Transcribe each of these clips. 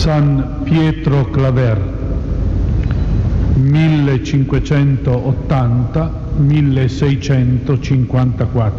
San Pietro Claver, 1580-1654.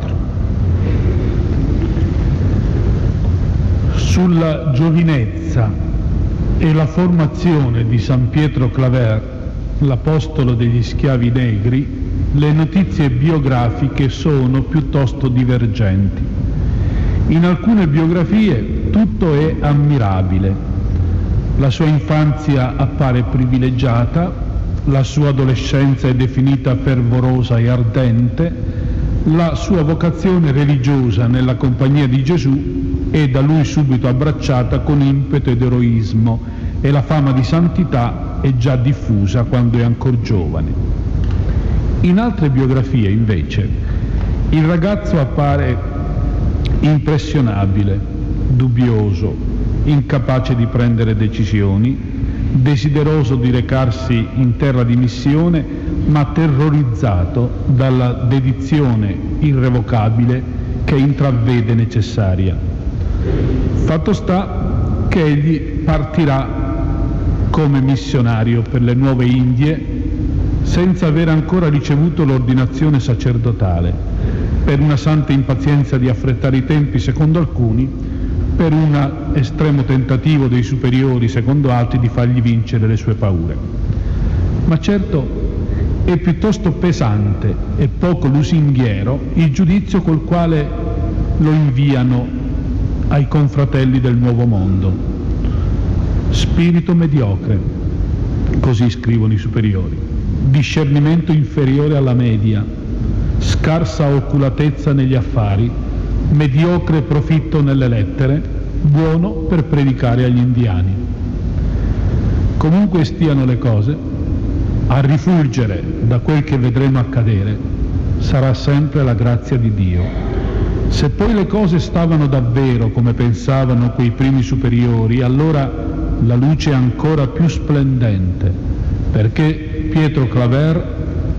Sulla giovinezza e la formazione di San Pietro Claver, l'apostolo degli schiavi negri, le notizie biografiche sono piuttosto divergenti. In alcune biografie tutto è ammirabile. La sua infanzia appare privilegiata, la sua adolescenza è definita fervorosa e ardente, la sua vocazione religiosa nella compagnia di Gesù è da lui subito abbracciata con impeto ed eroismo e la fama di santità è già diffusa quando è ancora giovane. In altre biografie, invece, il ragazzo appare impressionabile, dubbioso, incapace di prendere decisioni, desideroso di recarsi in terra di missione, ma terrorizzato dalla dedizione irrevocabile che intravede necessaria. Fatto sta che egli partirà come missionario per le nuove Indie senza aver ancora ricevuto l'ordinazione sacerdotale, per una santa impazienza di affrettare i tempi secondo alcuni, per un estremo tentativo dei superiori secondo altri di fargli vincere le sue paure. Ma certo è piuttosto pesante e poco lusinghiero il giudizio col quale lo inviano ai confratelli del Nuovo Mondo. Spirito mediocre, così scrivono i superiori, discernimento inferiore alla media, scarsa oculatezza negli affari, mediocre profitto nelle lettere, buono per predicare agli indiani. Comunque stiano le cose, a rifulgere da quel che vedremo accadere sarà sempre la grazia di Dio. Se poi le cose stavano davvero come pensavano quei primi superiori, allora la luce è ancora più splendente, perché Pietro Claver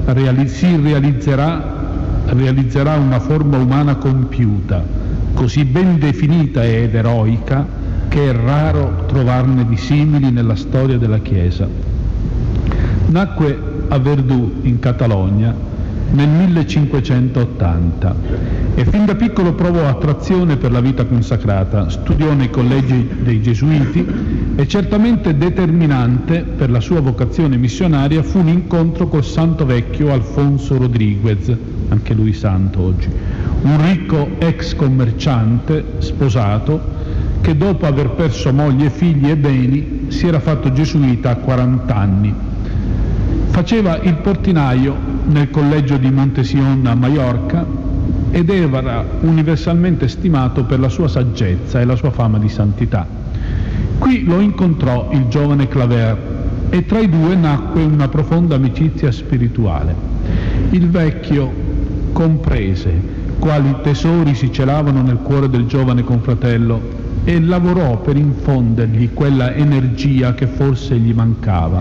realizzerà una forma umana compiuta, così ben definita ed eroica che è raro trovarne di simili nella storia della Chiesa. Nacque a Verdú, in Catalogna, nel 1580 e fin da piccolo provò attrazione per la vita consacrata, studiò nei collegi dei Gesuiti e certamente determinante per la sua vocazione missionaria fu un incontro col santo vecchio Alfonso Rodriguez, anche lui santo oggi, un ricco ex commerciante sposato che dopo aver perso moglie, figli e beni si era fatto gesuita a 40 anni. Faceva il portinaio nel collegio di Montesión a Maiorca ed era universalmente stimato per la sua saggezza e la sua fama di santità. Qui lo incontrò il giovane Claver e tra i due nacque una profonda amicizia spirituale. Il vecchio comprese quali tesori si celavano nel cuore del giovane confratello e lavorò per infondergli quella energia che forse gli mancava.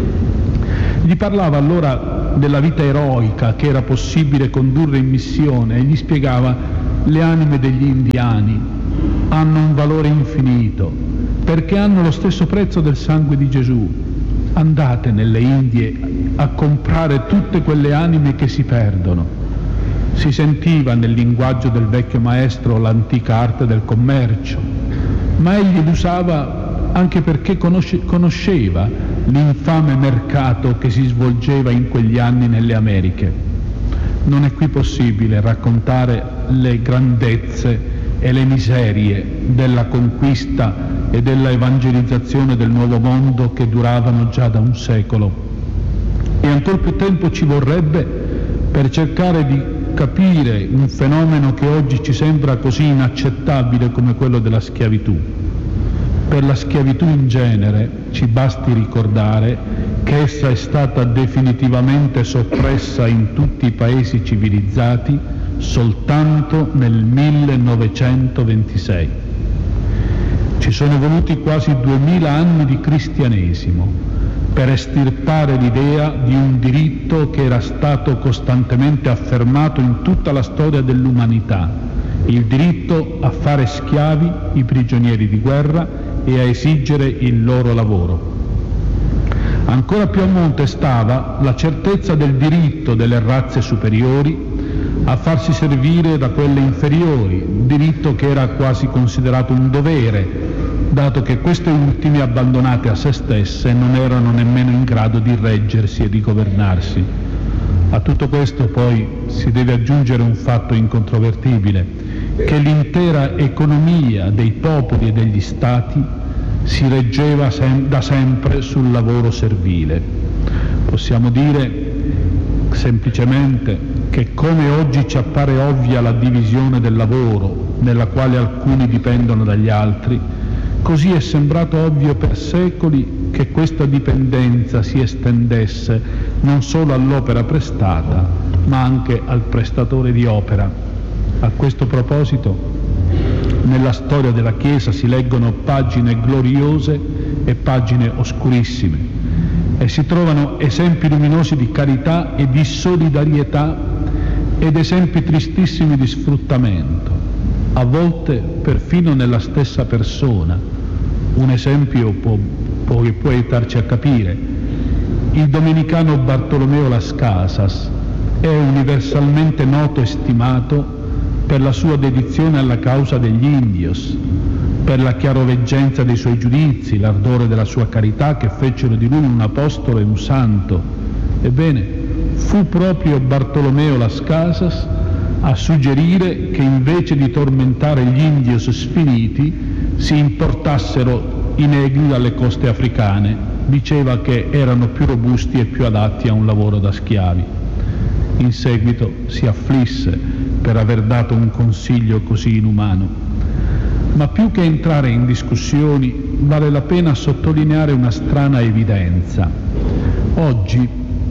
Gli parlava allora della vita eroica che era possibile condurre in missione e gli spiegava: le anime degli indiani hanno un valore infinito perché hanno lo stesso prezzo del sangue di Gesù. Andate nelle Indie a comprare tutte quelle anime che si perdono. Si sentiva nel linguaggio del vecchio maestro l'antica arte del commercio, ma egli l'usava anche perché conosceva l'infame mercato che si svolgeva in quegli anni nelle Americhe. Non è qui possibile raccontare le grandezze e le miserie della conquista e della evangelizzazione del Nuovo Mondo che duravano già da un secolo. E ancor più tempo ci vorrebbe per cercare di capire un fenomeno che oggi ci sembra così inaccettabile come quello della schiavitù. Per la schiavitù in genere ci basti ricordare che essa è stata definitivamente soppressa in tutti i paesi civilizzati soltanto nel 1926. Ci sono voluti quasi 2000 anni di cristianesimo per estirpare l'idea di un diritto che era stato costantemente affermato in tutta la storia dell'umanità, il diritto a fare schiavi i prigionieri di guerra e a esigere il loro lavoro. Ancora più a monte stava la certezza del diritto delle razze superiori a farsi servire da quelle inferiori, diritto che era quasi considerato un dovere, dato che queste ultime, abbandonate a se stesse, non erano nemmeno in grado di reggersi e di governarsi. A tutto questo poi si deve aggiungere un fatto incontrovertibile, che l'intera economia dei popoli e degli stati si reggeva da sempre sul lavoro servile. Possiamo dire semplicemente che, come oggi ci appare ovvia la divisione del lavoro, nella quale alcuni dipendono dagli altri, così è sembrato ovvio per secoli che questa dipendenza si estendesse non solo all'opera prestata, ma anche al prestatore di opera. A questo proposito, nella storia della Chiesa si leggono pagine gloriose e pagine oscurissime, e si trovano esempi luminosi di carità e di solidarietà ed esempi tristissimi di sfruttamento, a volte perfino nella stessa persona. Un esempio può aiutarci a capire. Il domenicano Bartolomeo Las Casas è universalmente noto e stimato per la sua dedizione alla causa degli indios, per la chiaroveggenza dei suoi giudizi, l'ardore della sua carità che fecero di lui un apostolo e un santo. Ebbene, fu proprio Bartolomeo Las Casas a suggerire che invece di tormentare gli indios sfiniti si importassero i negri dalle coste africane. Diceva che erano più robusti e più adatti a un lavoro da schiavi. In seguito si afflisse per aver dato un consiglio così inumano. Ma più che entrare in discussioni, vale la pena sottolineare una strana evidenza. Oggi,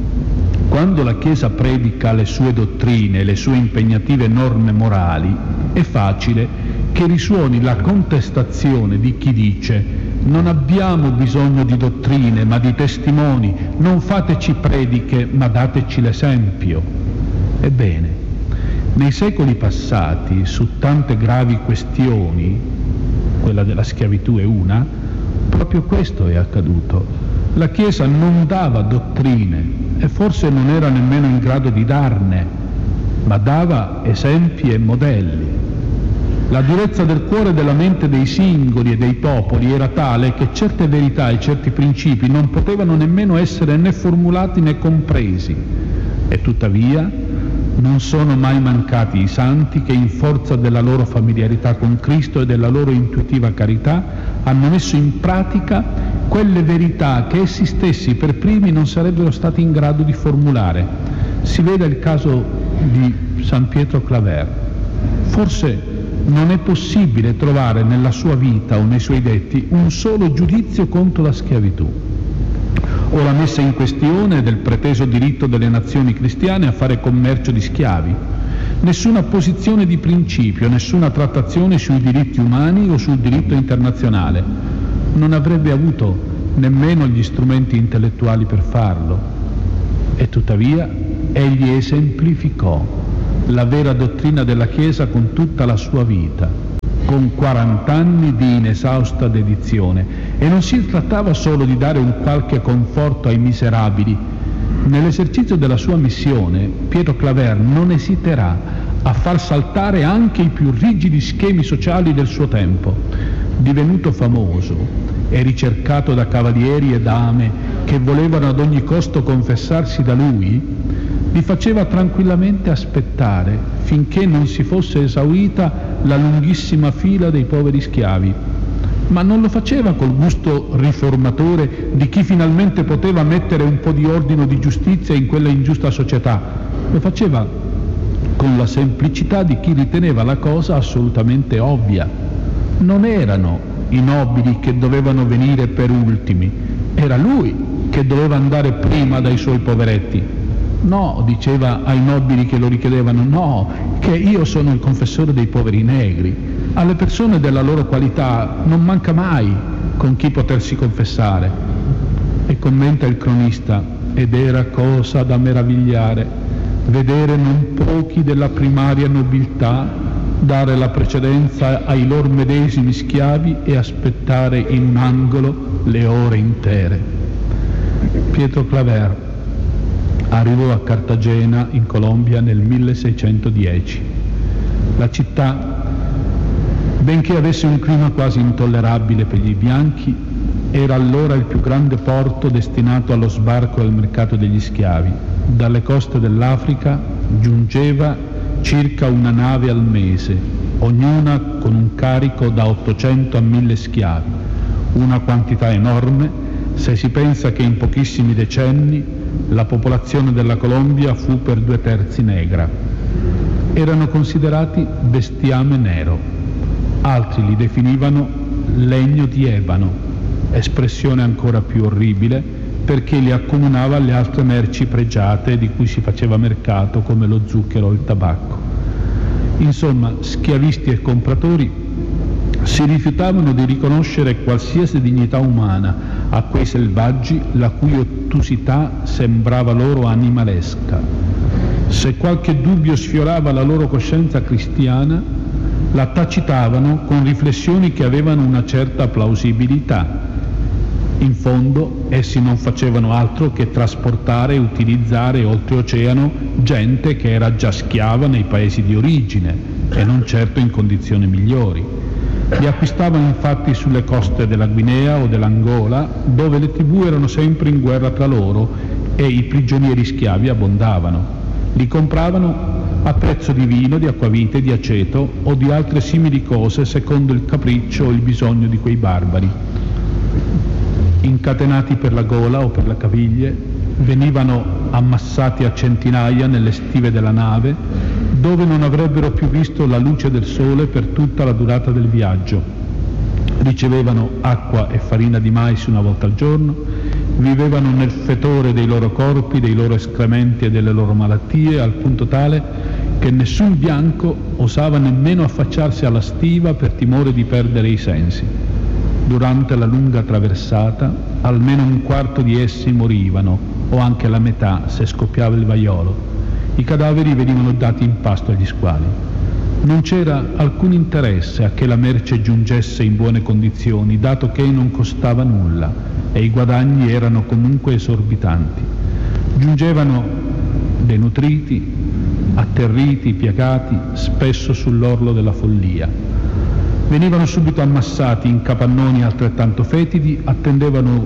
quando la Chiesa predica le sue dottrine, le sue impegnative norme morali, è facile che risuoni la contestazione di chi dice: non abbiamo bisogno di dottrine ma di testimoni, non fateci prediche ma dateci l'esempio. Ebbene, nei secoli passati, su tante gravi questioni, quella della schiavitù è una, proprio questo è accaduto. La Chiesa non dava dottrine e forse non era nemmeno in grado di darne, ma dava esempi e modelli. La durezza del cuore e della mente dei singoli e dei popoli era tale che certe verità e certi principi non potevano nemmeno essere né formulati né compresi. E tuttavia non sono mai mancati i santi che, in forza della loro familiarità con Cristo e della loro intuitiva carità, hanno messo in pratica quelle verità che essi stessi per primi non sarebbero stati in grado di formulare. Si veda il caso di San Pietro Claver. Forse non è possibile trovare nella sua vita o nei suoi detti un solo giudizio contro la schiavitù o la messa in questione del preteso diritto delle nazioni cristiane a fare commercio di schiavi, nessuna posizione di principio, nessuna trattazione sui diritti umani o sul diritto internazionale. Non avrebbe avuto nemmeno gli strumenti intellettuali per farlo. E tuttavia egli esemplificò la vera dottrina della Chiesa con tutta la sua vita, con 40 anni di inesausta dedizione. E non si trattava solo di dare un qualche conforto ai miserabili. Nell'esercizio della sua missione, Pietro Claver non esiterà a far saltare anche i più rigidi schemi sociali del suo tempo. Divenuto famoso e ricercato da cavalieri e dame che volevano ad ogni costo confessarsi da lui, li faceva tranquillamente aspettare finché non si fosse esaurita la lunghissima fila dei poveri schiavi. Ma non lo faceva col gusto riformatore di chi finalmente poteva mettere un po' di ordine o di giustizia in quella ingiusta società. Lo faceva con la semplicità di chi riteneva la cosa assolutamente ovvia. Non erano i nobili che dovevano venire per ultimi, era lui che doveva andare prima dai suoi poveretti. No, diceva ai nobili che lo richiedevano, no, che io sono il confessore dei poveri negri. Alle persone della loro qualità non manca mai con chi potersi confessare. E commenta il cronista: ed era cosa da meravigliare vedere non pochi della primaria nobiltà dare la precedenza ai loro medesimi schiavi e aspettare in un angolo le ore intere. Pietro Claver arrivò a Cartagena in Colombia nel 1610. La città, benché avesse un clima quasi intollerabile per gli bianchi, era allora il più grande porto destinato allo sbarco e al mercato degli schiavi. Dalle coste dell'Africa giungeva circa una nave al mese, ognuna con un carico da 800 a 1000 schiavi, una quantità enorme se si pensa che in pochissimi decenni la popolazione della Colombia fu per 2/3 negra. Erano considerati bestiame nero, altri li definivano legno di ebano, espressione ancora più orribile perché li accomunava alle altre merci pregiate di cui si faceva mercato come lo zucchero o il tabacco. Insomma, schiavisti e compratori si rifiutavano di riconoscere qualsiasi dignità umana a quei selvaggi la cui ottusità sembrava loro animalesca. Se qualche dubbio sfiorava la loro coscienza cristiana, la tacitavano con riflessioni che avevano una certa plausibilità. In fondo, essi non facevano altro che trasportare e utilizzare oltreoceano gente che era già schiava nei paesi di origine e non certo in condizioni migliori. Li acquistavano infatti sulle coste della Guinea o dell'Angola, dove le tribù erano sempre in guerra tra loro e i prigionieri schiavi abbondavano. Li compravano a prezzo di vino, di acquavite, di aceto o di altre simili cose secondo il capriccio o il bisogno di quei barbari. Incatenati per la gola o per le caviglie, venivano ammassati a centinaia nelle stive della nave, dove non avrebbero più visto la luce del sole per tutta la durata del viaggio. Ricevevano acqua e farina di mais una volta al giorno, vivevano nel fetore dei loro corpi, dei loro escrementi e delle loro malattie, al punto tale che nessun bianco osava nemmeno affacciarsi alla stiva per timore di perdere i sensi. Durante la lunga traversata, almeno un quarto di essi morivano, o anche la metà se scoppiava il vaiolo. I cadaveri venivano dati in pasto agli squali. Non c'era alcun interesse a che la merce giungesse in buone condizioni, dato che non costava nulla e i guadagni erano comunque esorbitanti. Giungevano denutriti, atterriti, piagati, spesso sull'orlo della follia. Venivano subito ammassati in capannoni altrettanto fetidi, attendevano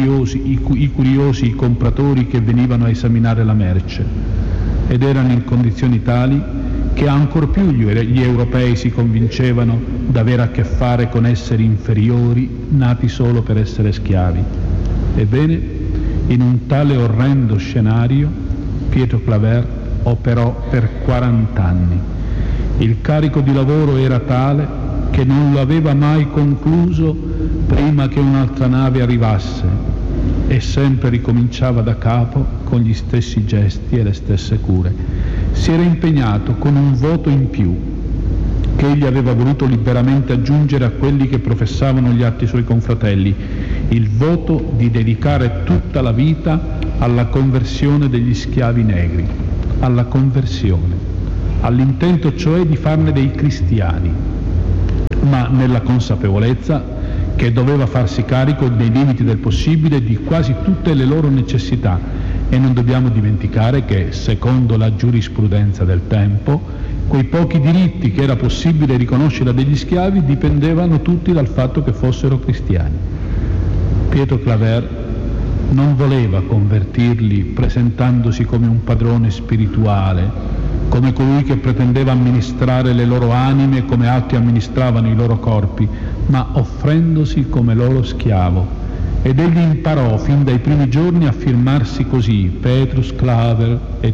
i curiosi compratori che venivano a esaminare la merce, ed erano in condizioni tali che ancor più gli europei si convincevano d'avere a che fare con esseri inferiori nati solo per essere schiavi. Ebbene, in un tale orrendo scenario Pietro Claver operò per 40 anni. Il carico di lavoro era tale che non lo aveva mai concluso prima che un'altra nave arrivasse e sempre ricominciava da capo con gli stessi gesti e le stesse cure. Si era impegnato con un voto in più che egli aveva voluto liberamente aggiungere a quelli che professavano gli altri suoi confratelli, il voto di dedicare tutta la vita alla conversione degli schiavi negri, alla conversione, all'intento cioè di farne dei cristiani, ma nella consapevolezza che doveva farsi carico nei limiti del possibile di quasi tutte le loro necessità. E non dobbiamo dimenticare che, secondo la giurisprudenza del tempo, quei pochi diritti che era possibile riconoscere a degli schiavi dipendevano tutti dal fatto che fossero cristiani. Pietro Claver non voleva convertirli presentandosi come un padrone spirituale, come colui che pretendeva amministrare le loro anime come altri amministravano i loro corpi, ma offrendosi come loro schiavo. Ed egli imparò fin dai primi giorni a firmarsi così: Petrus Claver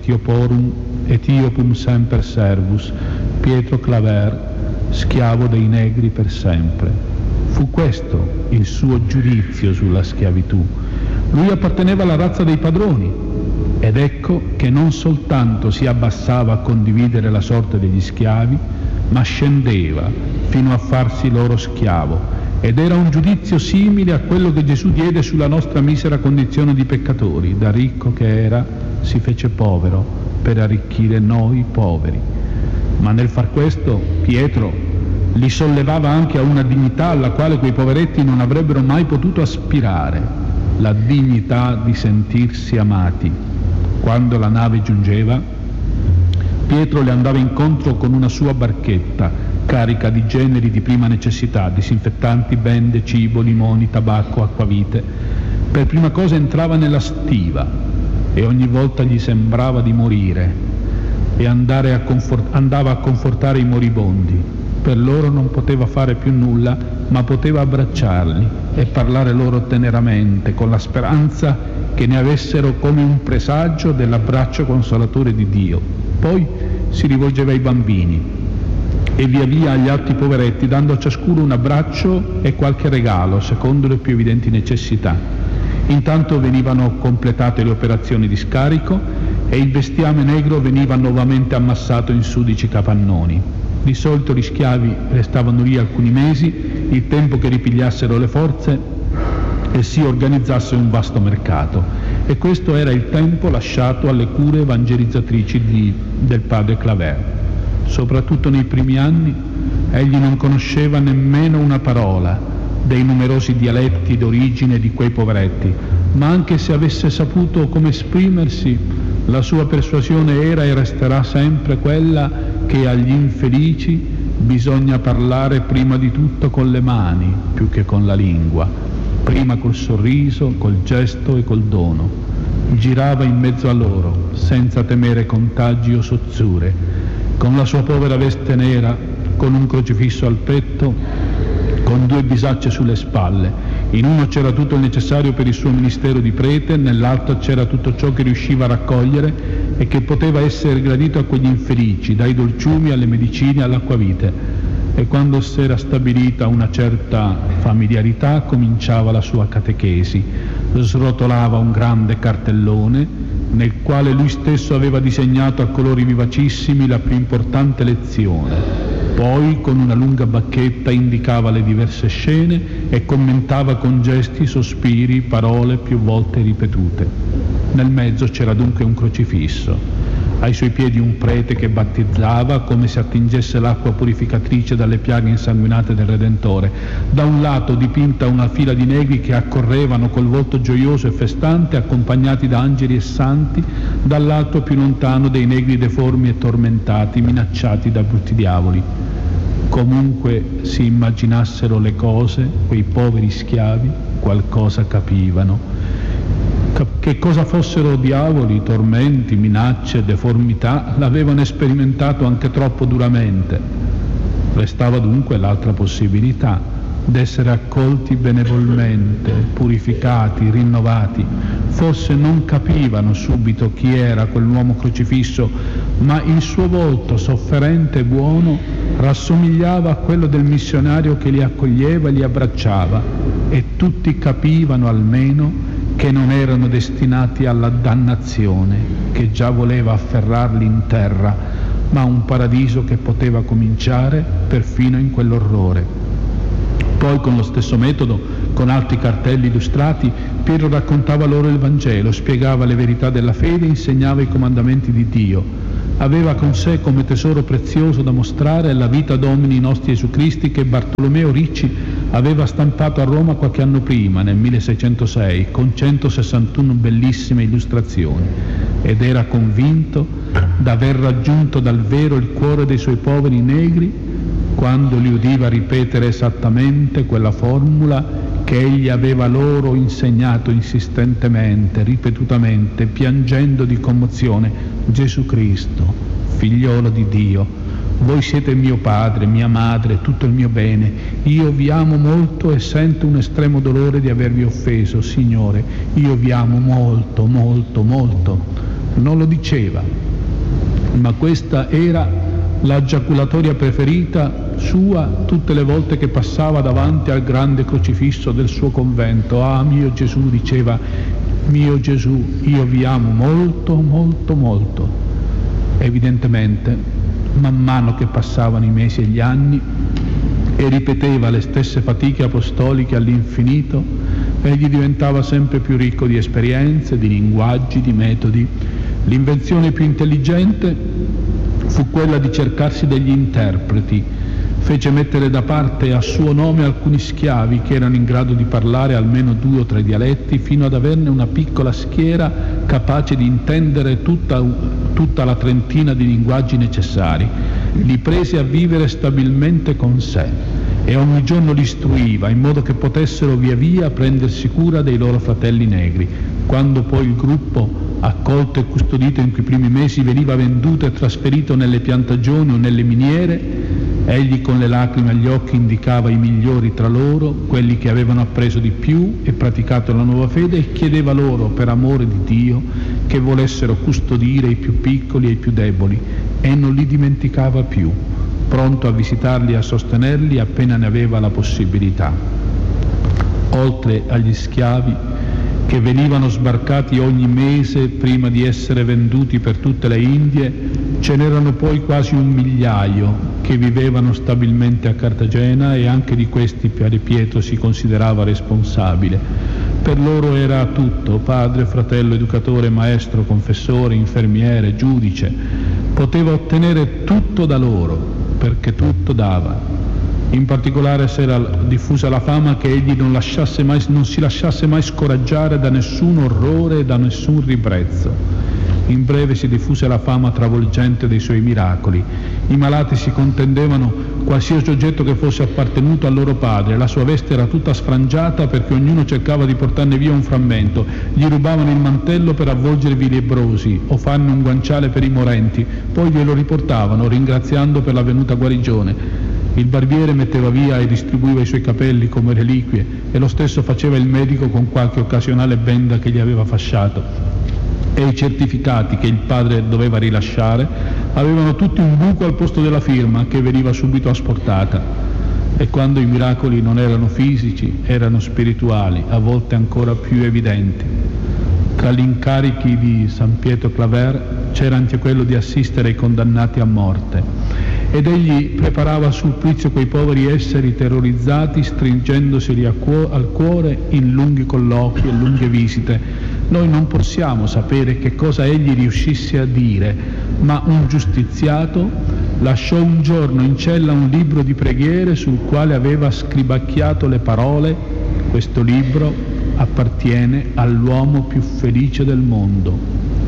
Etiopum semper servus, Pietro Claver, schiavo dei negri per sempre. Fu questo il suo giudizio sulla schiavitù. Lui apparteneva alla razza dei padroni, ed ecco che non soltanto si abbassava a condividere la sorte degli schiavi, ma scendeva fino a farsi loro schiavo, ed era un giudizio simile a quello che Gesù diede sulla nostra misera condizione di peccatori. Da ricco che era, si fece povero per arricchire noi poveri. Ma nel far questo Pietro li sollevava anche a una dignità alla quale quei poveretti non avrebbero mai potuto aspirare, la dignità di sentirsi amati. Quando la nave giungeva, Pietro le andava incontro con una sua barchetta carica di generi di prima necessità, disinfettanti, bende, cibo, limoni, tabacco, acquavite. Per prima cosa entrava nella stiva e ogni volta gli sembrava di morire e andava a confortare i moribondi. Per loro non poteva fare più nulla, ma poteva abbracciarli e parlare loro teneramente, con la speranza che ne avessero come un presagio dell'abbraccio consolatore di Dio. Poi si rivolgeva ai bambini e via via agli altri poveretti, dando a ciascuno un abbraccio e qualche regalo, secondo le più evidenti necessità. Intanto venivano completate le operazioni di scarico e il bestiame negro veniva nuovamente ammassato in sudici capannoni. Di solito gli schiavi restavano lì alcuni mesi, il tempo che ripigliassero le forze e si organizzasse un vasto mercato. E questo era il tempo lasciato alle cure evangelizzatrici del padre Claver. Soprattutto nei primi anni egli non conosceva nemmeno una parola dei numerosi dialetti d'origine di quei poveretti, ma anche se avesse saputo come esprimersi, la sua persuasione era e resterà sempre quella che agli infelici bisogna parlare prima di tutto con le mani più che con la lingua, prima col sorriso, col gesto e col dono. Girava in mezzo a loro, senza temere contagi o sozzure, con la sua povera veste nera, con un crocifisso al petto, con 2 bisacce sulle spalle. In uno c'era tutto il necessario per il suo ministero di prete, nell'altro c'era tutto ciò che riusciva a raccogliere e che poteva essere gradito a quegli infelici, dai dolciumi alle medicine all'acquavite. E quando si era stabilita una certa familiarità cominciava la sua catechesi. Srotolava un grande cartellone nel quale lui stesso aveva disegnato a colori vivacissimi la più importante lezione. Poi con una lunga bacchetta indicava le diverse scene e commentava con gesti, sospiri, parole più volte ripetute. Nel mezzo c'era dunque un crocifisso. Ai suoi piedi un prete che battezzava come se attingesse l'acqua purificatrice dalle piaghe insanguinate del Redentore. Da un lato dipinta una fila di negri che accorrevano col volto gioioso e festante, accompagnati da angeli e santi, dall'altro più lontano dei negri deformi e tormentati, minacciati da brutti diavoli. Comunque si immaginassero le cose, quei poveri schiavi qualcosa capivano. Che cosa fossero diavoli, tormenti, minacce, deformità, l'avevano sperimentato anche troppo duramente. Restava dunque l'altra possibilità, d'essere accolti benevolmente, purificati, rinnovati. Forse non capivano subito chi era quell'uomo crocifisso, ma il suo volto sofferente e buono rassomigliava a quello del missionario che li accoglieva e li abbracciava, e tutti capivano almeno che non erano destinati alla dannazione che già voleva afferrarli in terra, ma un paradiso che poteva cominciare perfino in quell'orrore. Poi con lo stesso metodo, con altri cartelli illustrati, Pietro raccontava loro il Vangelo, spiegava le verità della fede, insegnava i comandamenti di Dio. Aveva con sé come tesoro prezioso da mostrare la vita Domini nostri Gesù Cristi che Bartolomeo Ricci aveva stampato a Roma qualche anno prima, nel 1606, con 161 bellissime illustrazioni, ed era convinto d'aver raggiunto dal vero il cuore dei suoi poveri negri quando li udiva ripetere esattamente quella formula che egli aveva loro insegnato insistentemente, ripetutamente, piangendo di commozione: Gesù Cristo, figliolo di Dio, voi siete mio padre, mia madre, tutto il mio bene. Io vi amo molto e sento un estremo dolore di avervi offeso. Signore, io vi amo molto, molto, molto. Non lo diceva, ma questa era la giaculatoria preferita sua tutte le volte che passava davanti al grande crocifisso del suo convento. Ah, mio Gesù, diceva, mio Gesù, io vi amo molto, molto, molto. Evidentemente, man mano che passavano i mesi e gli anni e ripeteva le stesse fatiche apostoliche all'infinito, egli diventava sempre più ricco di esperienze, di linguaggi, di metodi. L'invenzione più intelligente fu quella di cercarsi degli interpreti. Fece mettere da parte a suo nome alcuni schiavi che erano in grado di parlare almeno 2 o 3 dialetti, fino ad averne una piccola schiera capace di intendere tutta la trentina di linguaggi necessari. Li prese a vivere stabilmente con sé e ogni giorno li istruiva in modo che potessero via via prendersi cura dei loro fratelli negri. Quando poi il gruppo, accolto e custodito in quei primi mesi, veniva venduto e trasferito nelle piantagioni o nelle miniere, egli con le lacrime agli occhi indicava i migliori tra loro, quelli che avevano appreso di più e praticato la nuova fede, e chiedeva loro, per amore di Dio, che volessero custodire i più piccoli e i più deboli, e non li dimenticava più, pronto a visitarli e a sostenerli appena ne aveva la possibilità. Oltre agli schiavi che venivano sbarcati ogni mese prima di essere venduti per tutte le Indie, ce n'erano poi quasi 1 migliaio che vivevano stabilmente a Cartagena, e anche di questi Padre Pietro si considerava responsabile. Per loro era tutto: padre, fratello, educatore, maestro, confessore, infermiere, giudice. Poteva ottenere tutto da loro, perché tutto dava. In particolare si era diffusa la fama che egli non si lasciasse mai scoraggiare da nessun orrore e da nessun ribrezzo. In breve si diffuse la fama travolgente dei suoi miracoli. I malati si contendevano qualsiasi oggetto che fosse appartenuto al loro padre. La sua veste era tutta sfrangiata perché ognuno cercava di portarne via un frammento. Gli rubavano il mantello per avvolgervi i lebbrosi o farne un guanciale per i morenti, poi glielo riportavano ringraziando per la venuta guarigione. Il barbiere metteva via e distribuiva i suoi capelli come reliquie, e lo stesso faceva il medico con qualche occasionale benda che gli aveva fasciato. E i certificati che il padre doveva rilasciare avevano tutti un buco al posto della firma, che veniva subito asportata. E quando i miracoli non erano fisici, erano spirituali, a volte ancora più evidenti. Tra gli incarichi di San Pietro Claver c'era anche quello di assistere i condannati a morte, ed egli preparava a supplizio quei poveri esseri terrorizzati, stringendoseli al cuore in lunghi colloqui e lunghe visite. Noi non possiamo sapere che cosa egli riuscisse a dire, ma un giustiziato lasciò un giorno in cella un libro di preghiere sul quale aveva scribacchiato le parole: questo libro appartiene all'uomo più felice del mondo.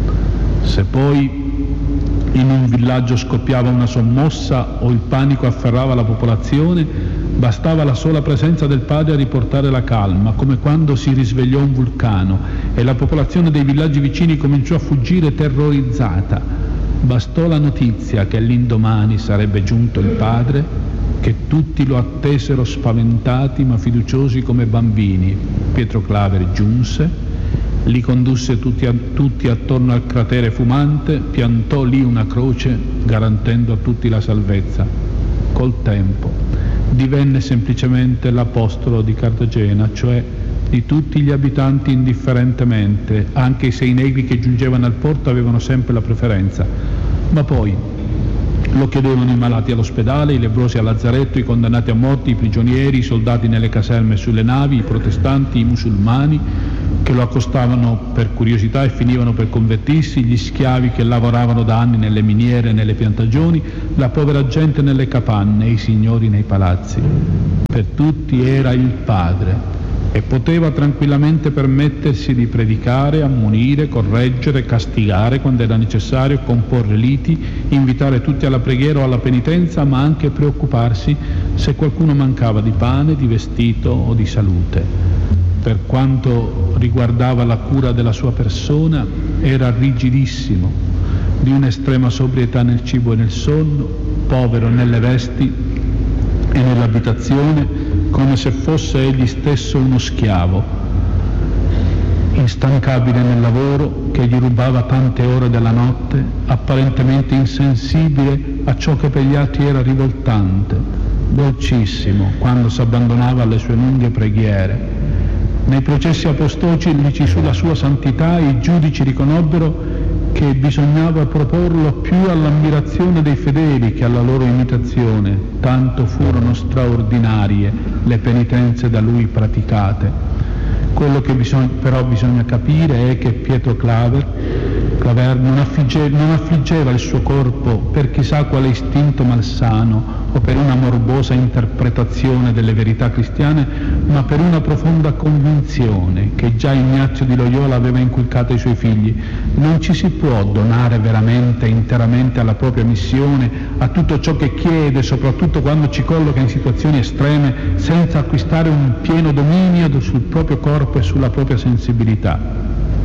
Se poi in un villaggio scoppiava una sommossa o il panico afferrava la popolazione, bastava la sola presenza del padre a riportare la calma, come quando si risvegliò un vulcano e la popolazione dei villaggi vicini cominciò a fuggire terrorizzata. Bastò la notizia che l'indomani sarebbe giunto il padre, che tutti lo attesero spaventati ma fiduciosi come bambini. Pietro Claver giunse, li condusse tutti attorno al cratere fumante, piantò lì una croce garantendo a tutti la salvezza. Col tempo divenne semplicemente l'apostolo di Cartagena, cioè di tutti gli abitanti indifferentemente, anche se i negri che giungevano al porto avevano sempre la preferenza. Ma poi lo chiedevano i malati all'ospedale, i lebbrosi al lazzaretto, i condannati a morte, i prigionieri, i soldati nelle caserme e sulle navi, i protestanti, i musulmani che lo accostavano per curiosità e finivano per convertirsi, gli schiavi che lavoravano da anni nelle miniere e nelle piantagioni, la povera gente nelle capanne e i signori nei palazzi. Per tutti era il padre, e poteva tranquillamente permettersi di predicare, ammonire, correggere, castigare quando era necessario, comporre liti, invitare tutti alla preghiera o alla penitenza, ma anche preoccuparsi se qualcuno mancava di pane, di vestito o di salute. Per quanto riguardava la cura della sua persona, era rigidissimo, di un'estrema sobrietà nel cibo e nel sonno, povero nelle vesti e nell'abitazione, come se fosse egli stesso uno schiavo, instancabile nel lavoro che gli rubava tante ore della notte, apparentemente insensibile a ciò che per gli altri era rivoltante, dolcissimo quando si abbandonava alle sue lunghe preghiere. Nei processi apostolici sulla sua santità i giudici riconobbero che bisognava proporlo più all'ammirazione dei fedeli che alla loro imitazione, tanto furono straordinarie le penitenze da lui praticate. Quello che però bisogna capire è che Pietro Claver Claver non affliggeva il suo corpo per chissà quale istinto malsano o per una morbosa interpretazione delle verità cristiane, ma per una profonda convinzione che già Ignazio di Loyola aveva inculcato ai suoi figli: non ci si può donare veramente e interamente alla propria missione, a tutto ciò che chiede, soprattutto quando ci colloca in situazioni estreme, senza acquistare un pieno dominio sul proprio corpo e sulla propria sensibilità.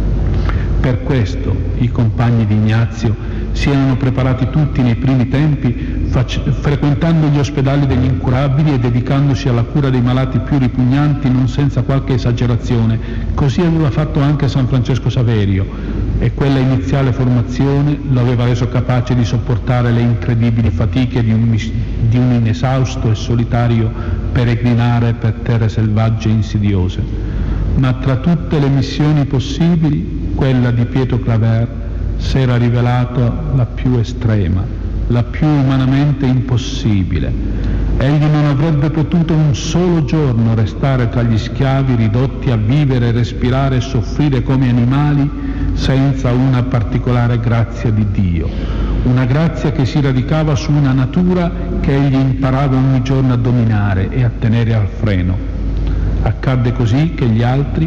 Per questo i compagni di Ignazio si erano preparati tutti nei primi tempi, frequentando gli ospedali degli incurabili e dedicandosi alla cura dei malati più ripugnanti, non senza qualche esagerazione. Così aveva fatto anche San Francesco Saverio, e quella iniziale formazione lo aveva reso capace di sopportare le incredibili fatiche di un inesausto e solitario peregrinare per terre selvagge e insidiose. Ma tra tutte le missioni possibili, quella di Pietro Claver s'era rivelata la più estrema, la più umanamente impossibile. Egli non avrebbe potuto un solo giorno restare tra gli schiavi ridotti a vivere, respirare e soffrire come animali senza una particolare grazia di Dio, una grazia che si radicava su una natura che egli imparava ogni giorno a dominare e a tenere al freno. Accadde così che gli altri,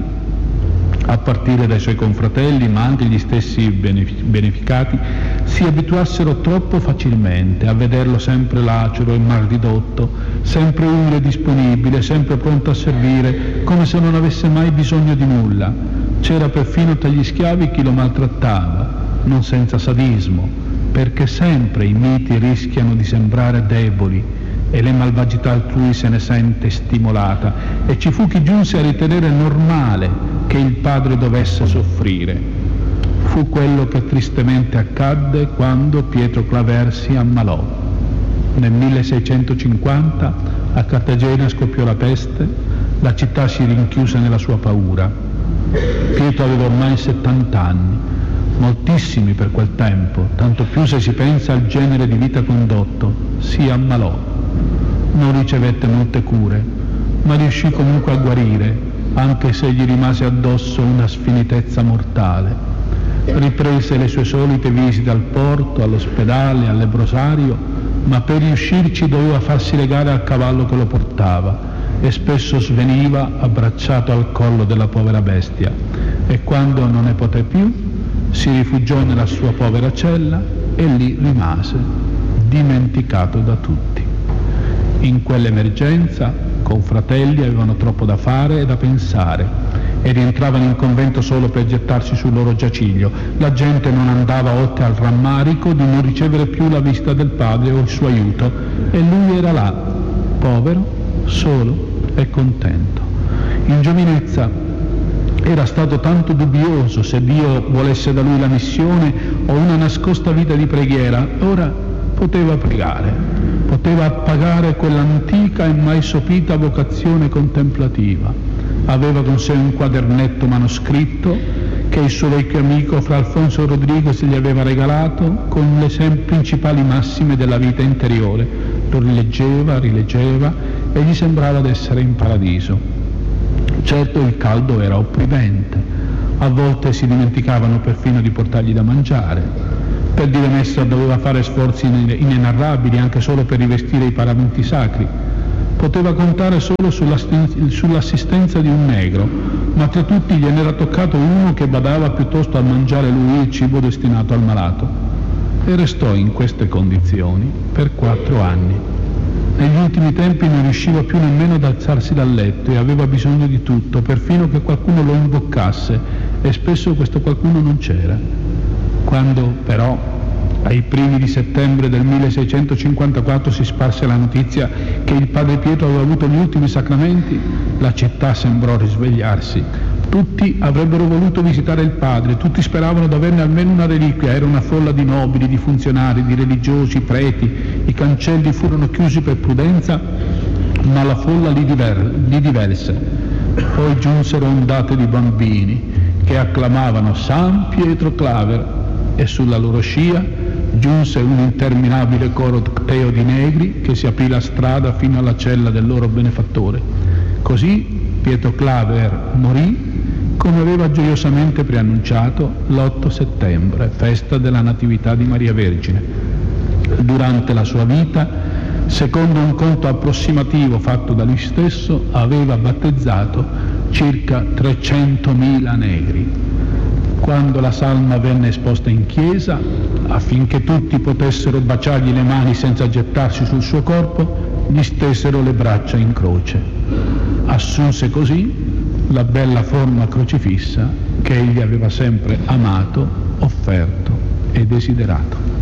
a partire dai suoi confratelli, ma anche gli stessi beneficati, si abituassero troppo facilmente a vederlo sempre lacero e mal ridotto, sempre umile e disponibile, sempre pronto a servire, come se non avesse mai bisogno di nulla. C'era perfino tra gli schiavi chi lo maltrattava, non senza sadismo, perché sempre i miti rischiano di sembrare deboli e le malvagità altrui se ne sente stimolata, e ci fu chi giunse a ritenere normale che il padre dovesse soffrire. Fu quello che tristemente accadde quando Pietro Claver si ammalò. Nel 1650 a Cartagena scoppiò la peste, la città si rinchiuse nella sua paura. Pietro aveva ormai 70 anni, moltissimi per quel tempo, tanto più se si pensa al genere di vita condotto. Si ammalò. Non ricevette molte cure, ma riuscì comunque a guarire, anche se gli rimase addosso una sfinitezza mortale. Riprese le sue solite visite al porto, all'ospedale, al lebbrosario, ma per riuscirci doveva farsi legare al cavallo che lo portava, e spesso sveniva abbracciato al collo della povera bestia, e quando non ne poté più si rifugiò nella sua povera cella e lì rimase, dimenticato da tutti. In quell'emergenza, confratelli avevano troppo da fare e da pensare e rientravano in convento solo per gettarsi sul loro giaciglio. La gente non andava oltre al rammarico di non ricevere più la visita del padre o il suo aiuto, e lui era là, povero, solo e contento. In giovinezza era stato tanto dubbioso se Dio volesse da lui la missione o una nascosta vita di preghiera. Ora poteva pregare, poteva appagare quell'antica e mai sopita vocazione contemplativa. Aveva con sé un quadernetto manoscritto che il suo vecchio amico Fra Alfonso Rodriguez gli aveva regalato, con le principali massime della vita interiore. Lo rileggeva e gli sembrava d'essere in paradiso. Certo, il caldo era opprimente, a volte si dimenticavano perfino di portargli da mangiare. Per dire messa doveva fare sforzi inenarrabili anche solo per rivestire i paramenti sacri. Poteva contare solo sull'assistenza di un negro, ma tra tutti gliene era toccato uno che badava piuttosto a mangiare lui il cibo destinato al malato. E restò in queste condizioni per 4 anni. Negli ultimi tempi non riusciva più nemmeno ad alzarsi dal letto e aveva bisogno di tutto, perfino che qualcuno lo imboccasse, e spesso questo qualcuno non c'era. Quando però, ai primi di settembre del 1654, si sparse la notizia che il padre Pietro aveva avuto gli ultimi sacramenti, la città sembrò risvegliarsi. Tutti avrebbero voluto visitare il padre, tutti speravano di averne almeno una reliquia. Era una folla di nobili, di funzionari, di religiosi, preti. I cancelli furono chiusi per prudenza, ma la folla li diverse. Poi giunsero ondate di bambini che acclamavano San Pietro Claver, e sulla loro scia giunse un interminabile corteo di negri che si aprì la strada fino alla cella del loro benefattore. Così Pietro Claver morì come aveva gioiosamente preannunciato l'8 settembre, festa della Natività di Maria Vergine. Durante la sua vita, secondo un conto approssimativo fatto da lui stesso, aveva battezzato circa 300.000 negri. Quando la salma venne esposta in chiesa, affinché tutti potessero baciargli le mani senza gettarsi sul suo corpo, gli stesero le braccia in croce. Assunse così la bella forma crocifissa che egli aveva sempre amato, offerto e desiderato.